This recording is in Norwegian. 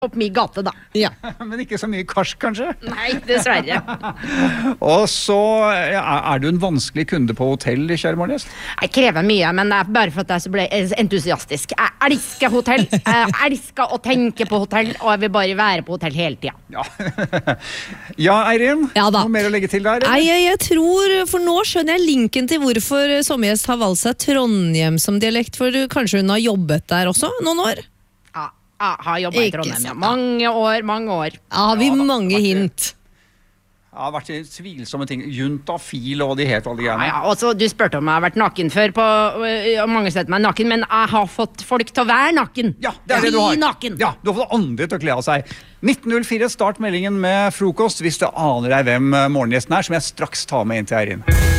opp min gate da. Ja. Men ikke så mye karsk, kanskje? Nei, dessverre. Og så er du en vanskelig kunde på hotell, kjære Morgengjest? Jeg krever mye, men det er bare for at jeg ble entusiastisk. Jeg elsker hotell. Jeg elsker å tenke på hotell, og jeg vil bare være på hotell hele tiden. Ja, ja Eirin, noe mer å legge til der? Nei, jeg tror, for nå skjønner jeg linken til hvorfor sommergjest har valgt seg Trondheim som dialekt, for kanskje hun har jobbet der også noen år? Jeg har jobbet i Trondheim, ja. Mange år. Ja, har vi mange hint. Det har vært tvilsomme ting. Juntafil og de het alle greiene. Ja, også, du spurte om jeg har vært naken før på mange steder meg naken, men jeg har fått folk til å være naken. Ja, det er det du har. Naken. Ja, du har fått andre til å kle av seg. 1904, start meldingen med frokost hvis det aner deg hvem morgengjesten er, som jeg straks tar med inn til Eirin.